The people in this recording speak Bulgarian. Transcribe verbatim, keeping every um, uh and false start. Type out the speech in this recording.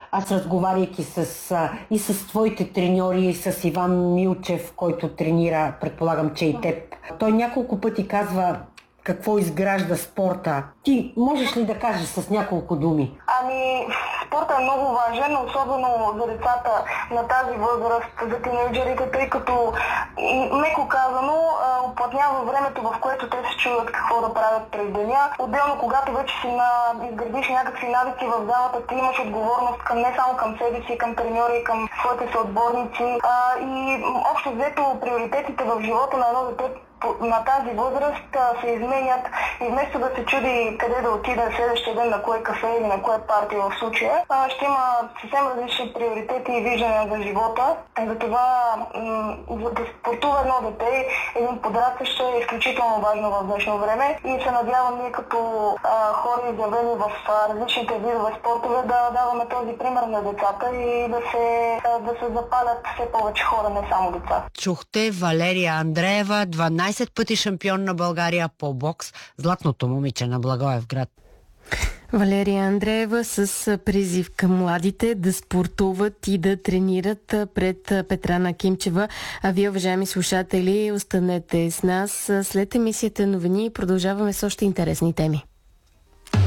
аз разговаряйки с, а, и с твоите треньори, и с Иван Милчев, който тренира, предполагам, че и теб, той няколко пъти казва какво изгражда спорта. Ти можеш ли да кажеш с няколко думи? Ами, спортът е много важен, особено за децата на тази възраст, за тинейджерите, тъй като, меко казано, уплътнява времето, в което те се чуват какво да правят през деня. Отделно, когато вече си на... изградиш някакви навици в залата, ти имаш отговорност към не само към себе си, към треньори, към своите съотборници. А, и общо взето приоритетите в живота на едно дете на тази възраст се изменят и вместо да се чуди къде да отиде следващия ден, на кое кафе или на кое партия в случая, ще има съвсем различни приоритети и виждания за живота. Затова м- да спортува едно дете, един подрастващ е изключително важно в днешно време и се надявам ние като а, хора изявени в а, различните видове спортове да даваме този пример на децата и да се, а, да се запалят все повече хора, не само деца. Чухте Валерия Андреева, дванадесет пъти шампион на България по бокс, златното момиче на Благоевград. Валерия Андреева с призив към младите да спортуват и да тренират пред Петрана Кимчева. А вие, уважаеми слушатели, останете с нас. След емисията новини продължаваме с още интересни теми.